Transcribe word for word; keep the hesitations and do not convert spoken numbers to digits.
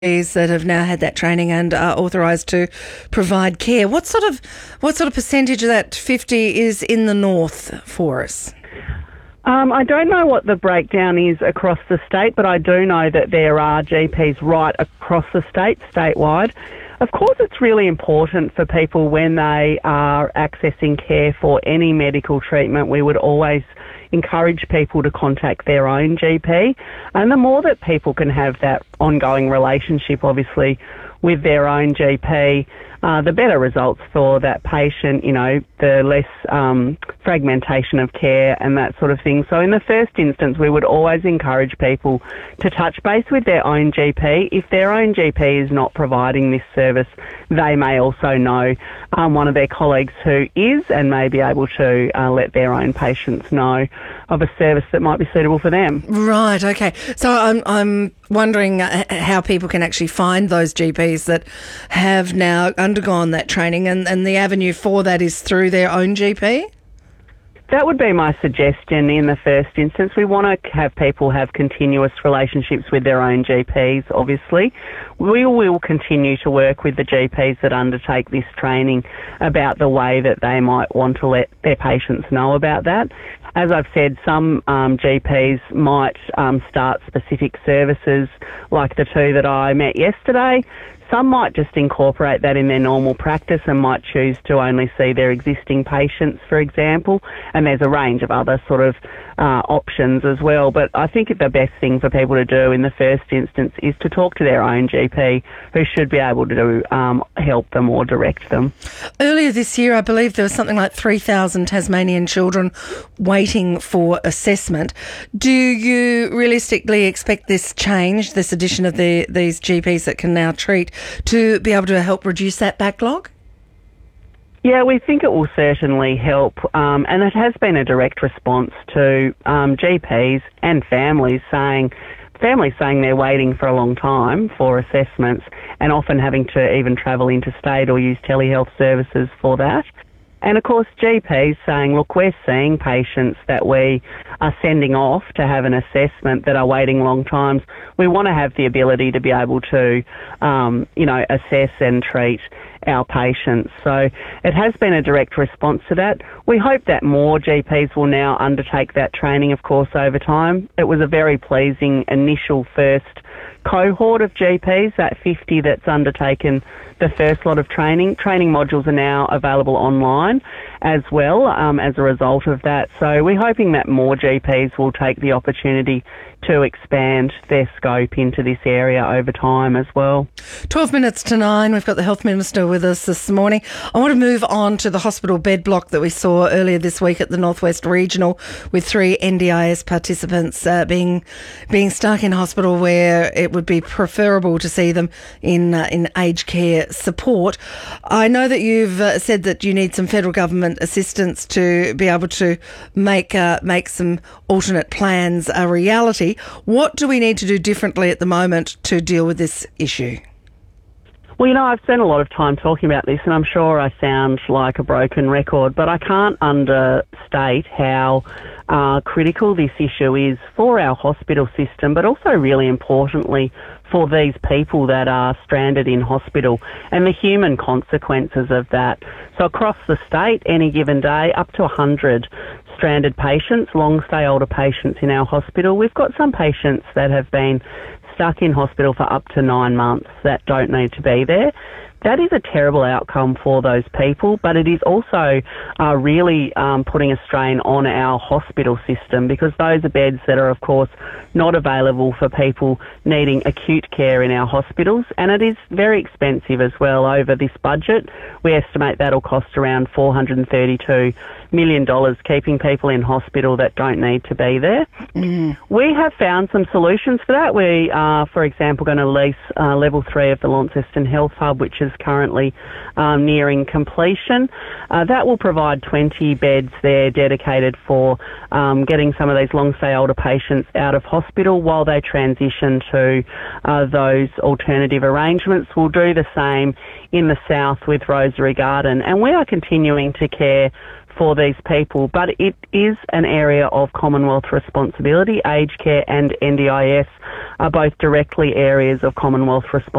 that have now had that training and are authorised to provide care. What sort of what sort of percentage of that fifty is in the north for us? Um, I don't know what the breakdown is across the state, but I do know that there are G Ps right across the state, statewide. Of course, it's really important for people when they are accessing care for any medical treatment. We would always encourage people to contact their own G P. And the more that people can have that ongoing relationship, obviously, with their own G P, uh, the better results for that patient, you know, the less um, fragmentation of care and that sort of thing. So in the first instance, we would always encourage people to touch base with their own G P. If their own G P is not providing this service, they may also know um, one of their colleagues who is and may be able to uh, let their own patients know of a service that might be suitable for them. Right, okay. So I'm I'm wondering uh, how people can actually find those G Ps that have now undergone that training, and, and the avenue for that is through their own G P? That would be my suggestion in the first instance. We want to have people have continuous relationships with their own G Ps, obviously. We will continue to work with the G Ps that undertake this training about the way that they might want to let their patients know about that. As I've said, some um, G Ps might um, start specific services like the two that I met yesterday. Some might just incorporate that in their normal practice and might choose to only see their existing patients, for example. And there's a range of other sort of uh, options as well. But I think the best thing for people to do in the first instance is to talk to their own G P, who should be able to um, help them or direct them. Earlier this year, I believe there was something like three thousand Tasmanian children waiting for assessment. Do you realistically expect this change, this addition of the, these G Ps that can now treat, to be able to help reduce that backlog? Yeah, we think it will certainly help, um, and it has been a direct response to um, G Ps and families saying, families saying they're waiting for a long time for assessments and often having to even travel interstate or use telehealth services for that. And of course, G Ps saying, look, we're seeing patients that we are sending off to have an assessment that are waiting long times. We want to have the ability to be able to, um, you know, assess and treat our patients. So it has been a direct response to that. We hope that more G Ps will now undertake that training, of course, over time. It was a very pleasing initial first cohort of G Ps, that fifty that's undertaken the first lot of training. Training modules are now available online as well um, as a result of that. So we're hoping that more G Ps will take the opportunity to expand their scope into this area over time as well. twelve minutes to nine. We've got the Health Minister with us this morning. I want to move on to the hospital bed block that we saw earlier this week at the Northwest Regional, with three N D I S participants uh, being being stuck in hospital where it would be preferable to see them in uh, in aged care support. I know that you've uh, said that you need some federal government assistance to be able to make uh, make some alternate plans a reality. What do we need to do differently at the moment to deal with this issue? Well, you know, I've spent a lot of time talking about this, and I'm sure I sound like a broken record, but I can't understate how uh, critical this issue is for our hospital system, but also really importantly for these people that are stranded in hospital and the human consequences of that. So across the state, any given day, up to one hundred stranded patients, long stay older patients in our hospital. We've got some patients that have been stuck in hospital for up to nine months that don't need to be there. That is a terrible outcome for those people, but it is also uh, really um, putting a strain on our hospital system, because those are beds that are, of course, not available for people needing acute care in our hospitals, and it is very expensive as well. Over this budget, we estimate that'll cost around four hundred thirty-two million dollars keeping people in hospital that don't need to be there. Mm. We have found some solutions for that. We are, for example, going to lease uh, level three of the Launceston Health Hub, which is currently um, nearing completion. Uh, that will provide twenty beds there dedicated for um, getting some of these long stay older patients out of hospital while they transition to uh, those alternative arrangements. We'll do the same in the south with Rosary Garden, and we are continuing to care for these people, but it is an area of Commonwealth responsibility. Aged care and N D I S are both directly areas of Commonwealth responsibility.